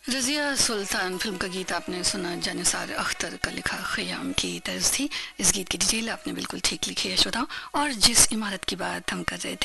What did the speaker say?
रज़िया सुल्तान film का गीत आपने सुना। जानिसार अख्तर का लिखा ख़याम की तर्ज थी। इस गीत की डिटेल आपने बिल्कुल ठीक लिखी है श्रोताओं। और जिस इमारत की बात हम कर रहे थे